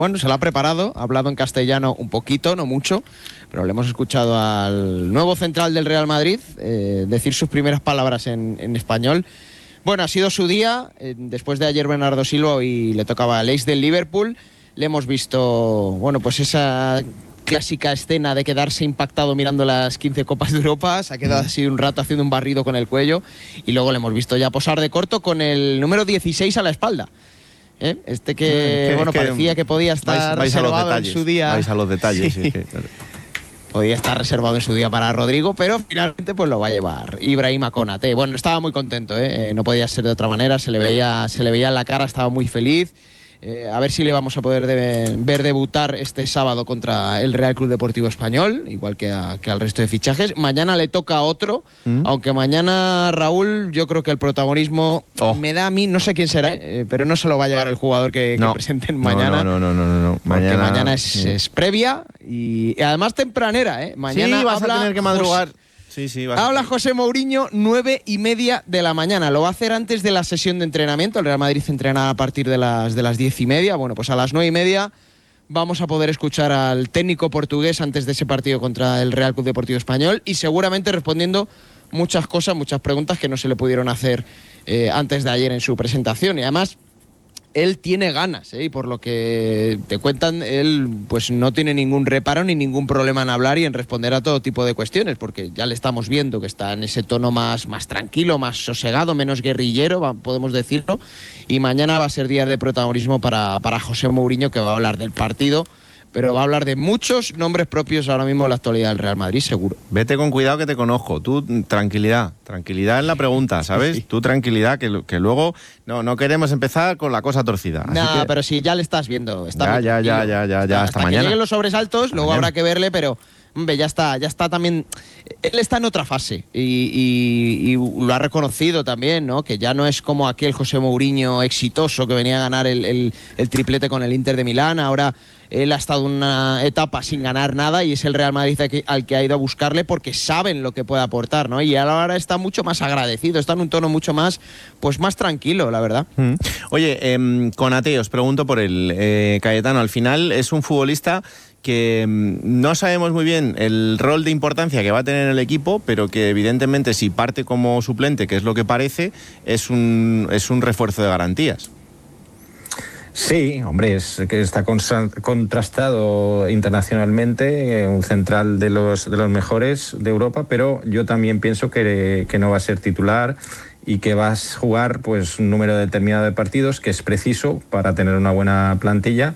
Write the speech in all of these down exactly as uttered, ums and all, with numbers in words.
Bueno, se lo ha preparado, ha hablado en castellano un poquito, no mucho, pero le hemos escuchado al nuevo central del Real Madrid eh, decir sus primeras palabras en, en español. Bueno, ha sido su día, eh, después de ayer Bernardo Silva y le tocaba al ex del Liverpool. Le hemos visto, bueno, pues esa clásica escena de quedarse impactado mirando las quince Copas de Europa, se ha quedado así un rato haciendo un barrido con el cuello, y luego le hemos visto ya posar de corto con el número dieciséis a la espalda. ¿Eh? Este que, que bueno, que parecía que podía estar vais, vais reservado en su día. Vais a los detalles, sí. sí, que, claro. Podía estar reservado en su día para Rodrigo, pero finalmente pues lo va a llevar Ibrahima Konaté. Bueno, estaba muy contento, ¿eh? Eh, no podía ser de otra manera, se le veía, se le veía en la cara, estaba muy feliz. Eh, a ver si le vamos a poder de, ver debutar este sábado contra el Real Club Deportivo Español, igual que, a, que al resto de fichajes. Mañana le toca a otro, ¿Mm? aunque mañana, Raúl, yo creo que el protagonismo oh. me da a mí, no sé quién será, eh, pero no se lo va a llegar el jugador que, no. que presenten mañana. No, no, no, no, no, no. Mañana, mañana, mañana es, sí. es previa y, y además tempranera, ¿eh? Mañana sí, vas habla a tener que madrugar. José, Sí, sí, habla José Mourinho, nueve y media de la mañana. Lo va a hacer antes de la sesión de entrenamiento. El Real Madrid entrena a partir de las, de las diez y media. Bueno, pues a las nueve y media vamos a poder escuchar al técnico portugués antes de ese partido contra el Real Club Deportivo Español y seguramente respondiendo muchas cosas, muchas preguntas que no se le pudieron hacer eh, antes de ayer en su presentación. Y además, él tiene ganas, ¿eh? Y por lo que te cuentan, él pues no tiene ningún reparo ni ningún problema en hablar y en responder a todo tipo de cuestiones, porque ya le estamos viendo que está en ese tono más, más tranquilo, más sosegado, menos guerrillero, podemos decirlo, y mañana va a ser día de protagonismo para, para José Mourinho, que va a hablar del partido, pero va a hablar de muchos nombres propios ahora mismo en la actualidad del Real Madrid, seguro. Vete con cuidado que te conozco. Tú, tranquilidad. Tranquilidad en la pregunta, ¿sabes? Sí. Tú, tranquilidad, que, que luego no, no queremos empezar con la cosa torcida. No, que... pero si ya le estás viendo. Está ya, ya, ya, ya, ya, ya, hasta, hasta mañana. que lleguen los sobresaltos, hasta luego mañana. habrá que verle, pero... Hombre, ya está, ya está también... Él está en otra fase y, y, y lo ha reconocido también, ¿no? Que ya no es como aquel José Mourinho exitoso que venía a ganar el, el, el triplete con el Inter de Milán. Ahora él ha estado una etapa sin ganar nada y es el Real Madrid al que ha ido a buscarle porque saben lo que puede aportar, ¿no? Y ahora está mucho más agradecido, está en un tono mucho más, pues más tranquilo, la verdad. Mm. Oye, eh, Konaté, os pregunto por él. Eh, Cayetano, al final es un futbolista que no sabemos muy bien el rol de importancia que va a tener en el equipo, pero que evidentemente si parte como suplente, que es lo que parece, es un, es un refuerzo de garantías. Sí, hombre, es que está contrastado internacionalmente, un central de los, de los mejores de Europa, pero yo también pienso que, que no va a ser titular y que va a jugar pues un número determinado de partidos, que es preciso para tener una buena plantilla,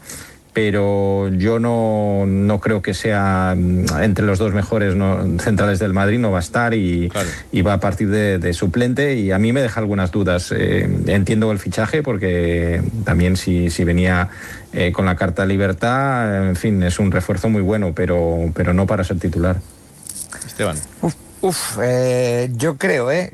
pero yo no, no creo que sea entre los dos mejores no, centrales del Madrid, no va a estar y, claro. y va a partir de, de suplente, y a mí me deja algunas dudas. Eh, entiendo el fichaje porque también si, si venía eh, con la carta de libertad, en fin, es un refuerzo muy bueno, pero, pero no para ser titular. Esteban. Uf, uf eh, yo creo eh,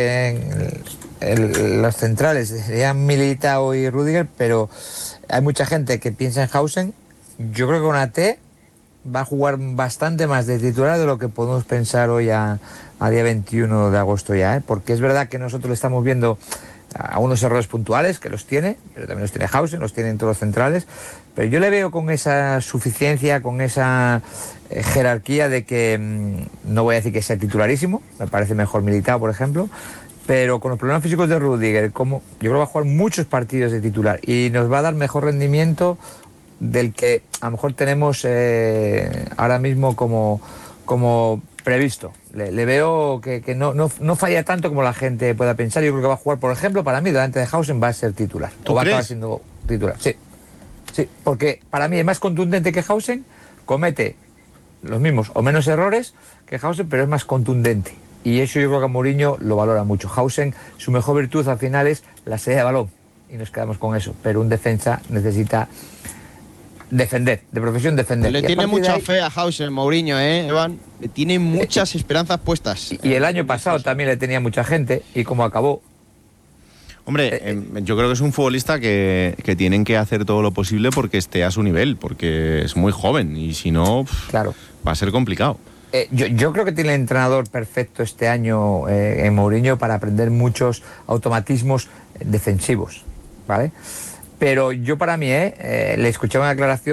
que el, el, los centrales serían Militao y Rüdiger, pero hay mucha gente que piensa en Hausen. Yo creo que Konaté va a jugar bastante más de titular de lo que podemos pensar hoy a, a día veintiuno de agosto ya, ¿eh? Porque es verdad que nosotros le estamos viendo algunos errores puntuales, que los tiene, pero también los tiene Hausen, los tienen todos los centrales, pero yo le veo con esa suficiencia, con esa eh, jerarquía de que, mmm, no voy a decir que sea titularísimo, me parece mejor Militao, por ejemplo, pero con los problemas físicos de Rüdiger, como yo creo que va a jugar muchos partidos de titular y nos va a dar mejor rendimiento del que a lo mejor tenemos eh, ahora mismo como, como previsto. Le, le veo que, que no, no, no falla tanto como la gente pueda pensar. Yo creo que va a jugar, por ejemplo, para mí, delante de Hausen va a ser titular. ¿Tú o va crees? a acabar siendo titular. Sí, sí, porque para mí es más contundente que Hausen, comete los mismos o menos errores que Hausen, pero es más contundente. Y eso yo creo que Mourinho lo valora mucho. Hausen, su mejor virtud al final es la salida de balón. Y nos quedamos con eso. Pero un defensa necesita defender, de profesión defender. Le y tiene mucha ahí, fe a Hausen, Mourinho, ¿eh, Evan? Le tiene muchas esperanzas puestas. Y, y el año pasado también le tenía mucha gente. Y como acabó... Hombre, eh, yo creo que es un futbolista que, que tienen que hacer todo lo posible porque esté a su nivel, porque es muy joven. Y si no, pff, claro, va a ser complicado. Eh, yo, yo creo que tiene el entrenador perfecto este año eh, en Mourinho para aprender muchos automatismos defensivos, ¿vale? Pero yo para mí, ¿eh? Eh, le escuché una declaración